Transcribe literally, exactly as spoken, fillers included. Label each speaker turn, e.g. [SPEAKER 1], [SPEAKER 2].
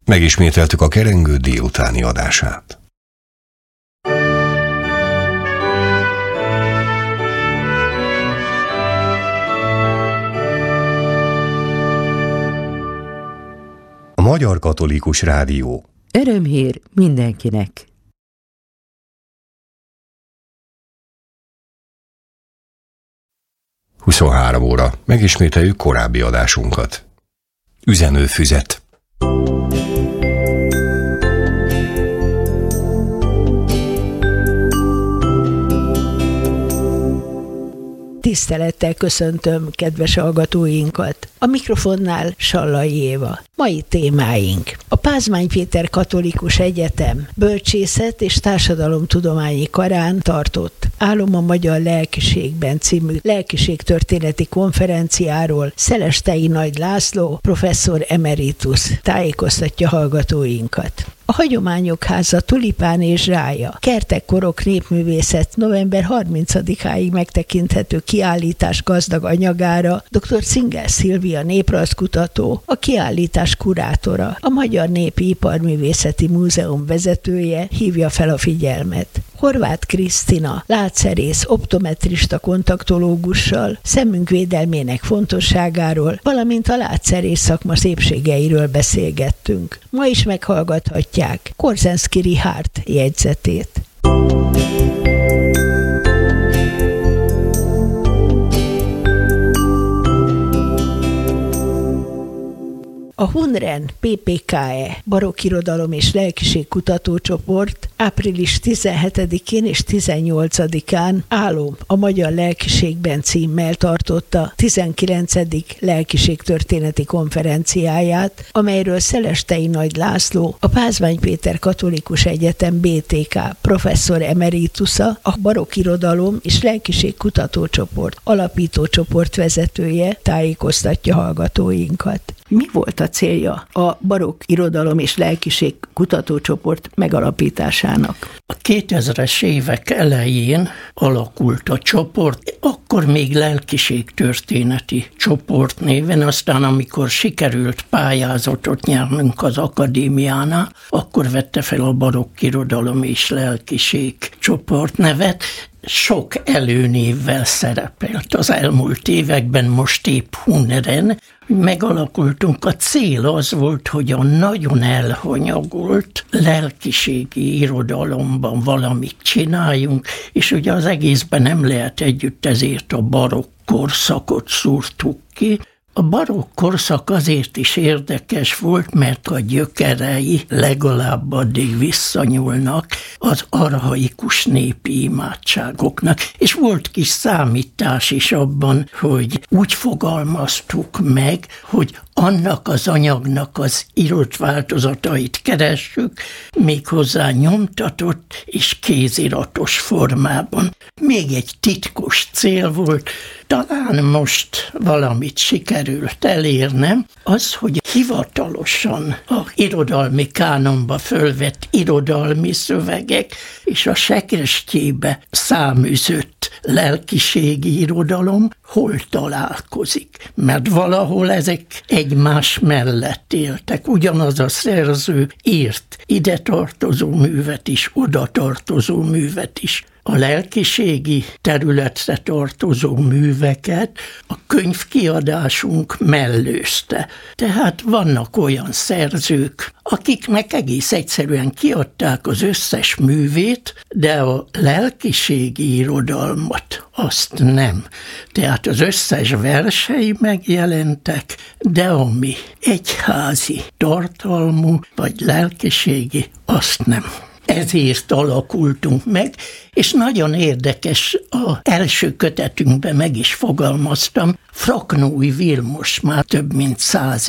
[SPEAKER 1] Megismételtük a Kerengő délutáni adását. A Magyar Katolikus Rádió.
[SPEAKER 2] Örömhír mindenkinek!
[SPEAKER 1] huszonhárom óra. Megismételjük korábbi adásunkat. Üzenőfüzet.
[SPEAKER 3] Tisztelettel köszöntöm kedves hallgatóinkat. A mikrofonnál Sallai Éva. Mai témáink: a Pázmány Péter Katolikus Egyetem Bölcsészet és Társadalomtudományi Karán tartott Álom a magyar lelkiségben című lelkiségtörténeti konferenciáról Szelestei Nagy László, professzor emeritus tájékoztatja hallgatóinkat. A Hagyományok Háza Tulipán és Zsája Kertek Korok Népművészet november harmincadikáig megtekinthető kiállítás gazdag anyagára dr. Cinger Szilvia néprajzkutató, a kiállítás kurátora, a Magyar Népi Iparművészeti Múzeum vezetője hívja fel a figyelmet. Horváth Krisztina, látszerész, optometrista kontaktológussal szemünk védelmének fontosságáról, valamint a látszerész szakma szépségeiről beszélgettünk. Ma is meghallgathatják Korzenszky Richárd jegyzetét. A Hunren pé pé ká e barokkirodalom és lelkiség kutatócsoport április tizenhetedikén és tizennyolcadikán Álom a magyar lelkiségben címmel tartotta tizenkilencedik lelkiségtörténeti konferenciáját, amelyről Szelestei Nagy László, a Pázmány Péter Katolikus Egyetem bé té ká professzor emeritusa, a barokkirodalom és lelkiség kutatócsoport alapító csoportvezetője tájékoztatja hallgatóinkat. Mi volt a célja a barokk irodalom és lelkiség kutatócsoport megalapításának?
[SPEAKER 4] A kétezres évek elején alakult a csoport, akkor még lelkiségtörténeti csoport néven, aztán amikor sikerült pályázatot nyernünk az akadémiánál, akkor vette fel a barokk irodalom és lelkiség csoport nevet. Sok előnévvel szerepelt az elmúlt években, most épp Hunren. Megalakultunk, a cél az volt, hogy a nagyon elhanyagolt lelkiségi irodalomban valamit csináljunk, és ugye az egészben nem lehet együtt, ezért a barokk korszakot szúrtuk ki. A barokk korszak azért is érdekes volt, mert a gyökerei legalább addig visszanyúlnak az archaikus népi imádságoknak, és volt kis számítás is abban, hogy úgy fogalmaztuk meg, hogy annak az anyagnak az írott változatait keressük, méghozzá nyomtatott és kéziratos formában. Még egy titkos cél volt, talán most valamit sikerült elérnem, az, hogy hivatalosan a irodalmi kánonba fölvett irodalmi szövegek és a sekrestjébe száműzött lelkiségi irodalom hol találkozik. Mert valahol ezek egymás mellett éltek. Ugyanaz a szerző írt ide tartozó művet is, oda tartozó művet is. A lelkiségi területre tartozó műveket a könyvkiadásunk mellőzte. Tehát vannak olyan szerzők, akiknek egész egyszerűen kiadták az összes művét, de a lelkiségi irodalmat azt nem. Tehát az összes versei megjelentek, de ami egyházi tartalmú vagy lelkiségi, azt nem. Ezért alakultunk meg, és nagyon érdekes, az első kötetünkben meg is fogalmaztam, Fraknói Vilmos már több mint száz